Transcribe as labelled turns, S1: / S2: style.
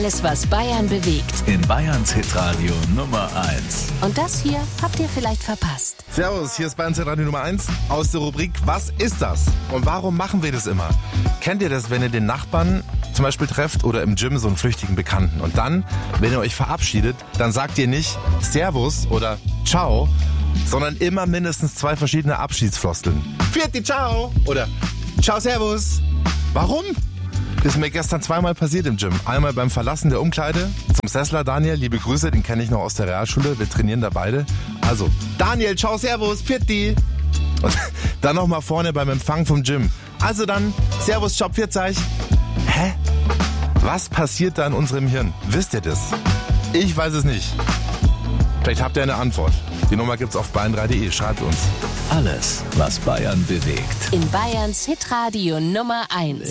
S1: Alles, was Bayern bewegt.
S2: In Bayerns Hitradio Nummer 1.
S1: Und das hier habt ihr vielleicht verpasst.
S3: Servus, hier ist Bayerns Hitradio Nummer 1 aus der Rubrik Was ist das? Und warum machen wir das immer? Kennt ihr das, wenn ihr den Nachbarn zum Beispiel trefft oder im Gym so einen flüchtigen Bekannten und dann, wenn ihr euch verabschiedet, dann sagt ihr nicht Servus oder Ciao, sondern immer mindestens 2 verschiedene Abschiedsfloskeln. Vierte Ciao oder Ciao Servus. Warum? Das ist mir gestern 2-mal passiert im Gym. Einmal beim Verlassen der Umkleide zum Sessler Daniel. Liebe Grüße, den kenne ich noch aus der Realschule. Wir trainieren da beide. Also, Daniel, ciao, servus, Pitti. Und dann nochmal vorne beim Empfang vom Gym. Also dann, servus, ciao, Pfirzeich. Hä? Was passiert da in unserem Hirn? Wisst ihr das? Ich weiß es nicht. Vielleicht habt ihr eine Antwort. Die Nummer gibt's auf bayern3.de. Schreibt uns.
S2: Alles, was Bayern bewegt.
S1: In Bayerns Hitradio Nummer 1.